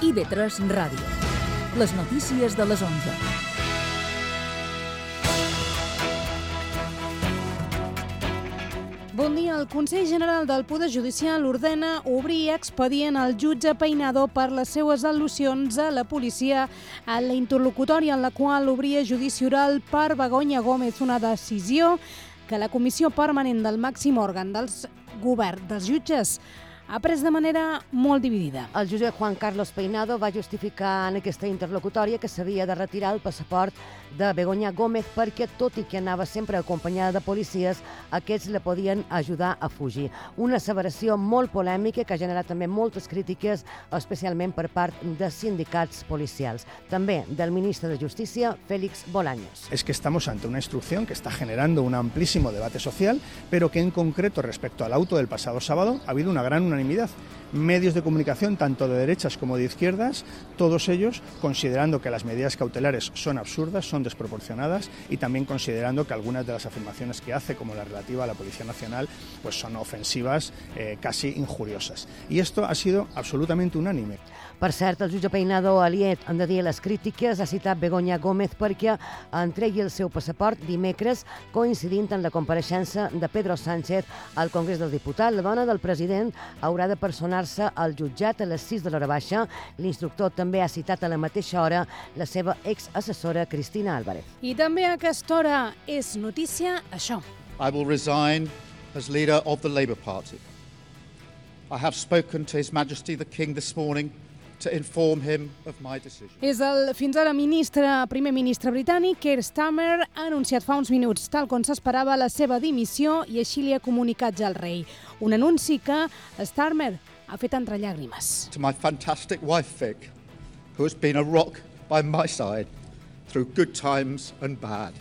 IB3 Ràdio. Les notícies de les 11. Bon dia. El Consell General del Poder Judicial ordena obrir expedient al jutge Peinado per les seues al·lusions a la policia en la interlocutòria en la qual obria judici oral per Begoña Gómez, una decisió que la Comissió Permanent del màxim òrgan dels govern dels jutges ha pres de manera molt dividida. El jutge Juan Carlos Peinado va justificar en aquesta interlocutòria que s'havia de retirar el passaport de Begoña Gómez perquè, tot i que anava sempre acompanyada de policies, aquests la podien ajudar a fugir. Una asseveració molt polèmica que ha generat també moltes crítiques, especialment per part de sindicats policials. També del ministre de Justícia, Félix Bolaños. Es que estamos ante una instrucción que está generando un amplísimo debate social, pero que en concreto respecto al auto del pasado sábado ha habido una gran unanimidad. Medios de comunicación, tanto de derechas como de izquierdas, todos ellos considerando que las medidas cautelares son absurdas, son desproporcionadas y también considerando que algunas de las afirmaciones que hace, como la relativa a la Policía Nacional, pues son ofensivas, casi injuriosas. Y esto ha sido absolutamente unánime. Per cert, el jutge Peinado aliet han de dir les crítiques, ha citat Begoña Gómez perquè entregui el seu passaport dimecres, coincidint en la compareixença de Pedro Sánchez al Congrés dels Diputats. La dona del president haurà de personar-se al jutjat a les 6 de l'hora baixa. L'instructor també ha citat a la mateixa hora la seva exassessora Cristina Álvarez. I també a aquesta hora és notícia això. I will resign as leader of the Labour Party. I have spoken to His Majesty the King this morning to inform him of my decision. És el fins ara primer ministre britànic, Keir Starmer, ha anunciat fa uns minuts, tal com s'esperava, la seva dimissió i així li ha comunicat ja al rei. Un anunci que Starmer ha fet entre llàgrimes. To my fantastic wife Vic, who has been a rock by my side through good times and bad.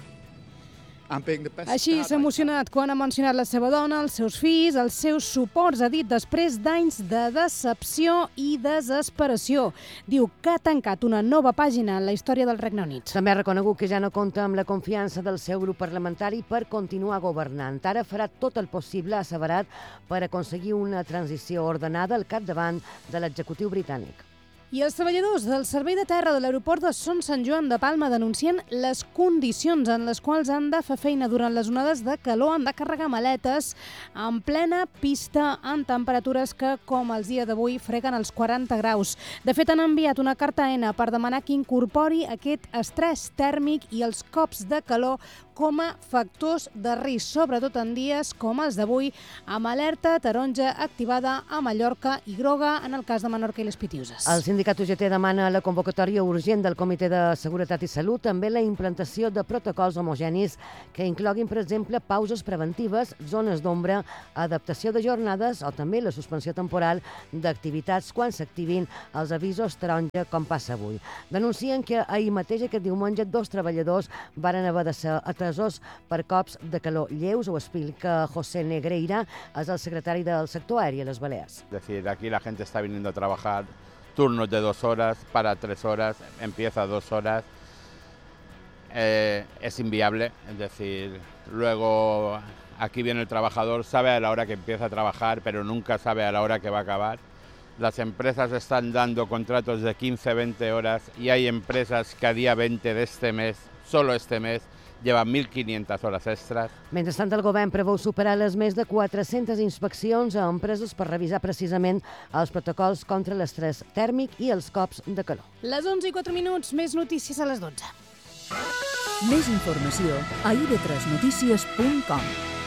Així s'ha emocionat quan ha mencionat la seva dona, els seus fills, els seus suports, ha dit, després d'anys de decepció i desesperació. Diu que ha tancat una nova pàgina en la història del Regne Unit. També ha reconegut que ja no compta amb la confiança del seu grup parlamentari per continuar governant. Ara farà tot el possible, ha asseverat, per aconseguir una transició ordenada al capdavant de l'executiu britànic. I els treballadors del servei de terra de l'aeroport de Son Sant Joan de Palma denuncien les condicions en les quals han de fer feina durant les onades de calor, han de carregar maletes en plena pista en temperatures que, com els dies d'avui, freguen els 40 graus. De fet, han enviat una carta a ENA per demanar que incorpori aquest estrès tèrmic i els cops de calor com a factors de risc, sobretot en dies com els d'avui, amb alerta taronja activada a Mallorca i groga en el cas de Menorca i les Pitiuses. El sindicat UGT demana la convocatòria urgent del Comitè de Seguretat i Salut, també la implantació de protocols homogenis que incloguin, per exemple, pauses preventives, zones d'ombra, adaptació de jornades o també la suspensió temporal d'activitats quan s'activin els avisos taronja, com passa avui. Denuncien que ahir mateix, aquest diumenge, 2 treballadors varen haver de ser atesos per cops de calor lleus, ho explica José Negreira, és el secretari del sector aeri a les Balears. Es decir, aquí la gente está viniendo a trabajar turnos de 2 horas, para 3 horas, empieza 2 horas. Es inviable, es decir, luego aquí viene el trabajador, sabe a la hora que empieza a trabajar, pero nunca sabe a la hora que va a acabar. Las empresas están dando contratos de 15-20 horas y hay empresas que a día 20 de este mes, solo este mes, lleva 1.500 hores extres. Mentrestant, el govern preveu superar les més de 400 inspeccions a empreses per revisar precisament els protocols contra l'estrès tèrmic i els cops de calor. Les 11:04, més notícies a les 12. Més informació a ib3notícies.com.